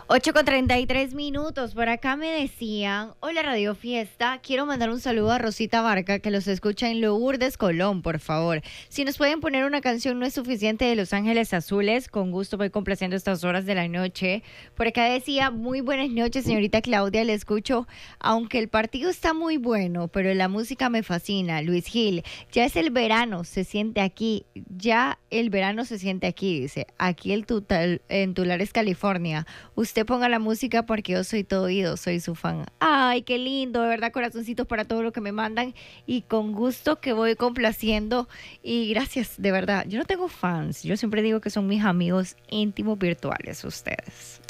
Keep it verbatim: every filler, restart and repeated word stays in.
ocho con treinta y tres minutos. Por acá me decían, hola Radio Fiesta, quiero mandar un saludo a Rosita Barca que los escucha en Lourdes, Colón, por favor. Si nos pueden poner una canción No es suficiente de Los Ángeles Azules, con gusto voy complaciendo estas horas de la noche. Por acá decía, muy buenas noches señorita Claudia, le escucho, aunque el partido está muy bueno, pero la música me fascina. Luis Gil, ya es el verano, se siente aquí, ya el verano se siente aquí, dice, aquí el tutal, en Tulares, California. Usted ponga la música porque yo soy todo oído, soy su fan. Ay, qué lindo, de verdad, corazoncitos para todo lo que me mandan y con gusto que voy complaciendo y gracias, de verdad. Yo no tengo fans, yo siempre digo que son mis amigos íntimos virtuales ustedes.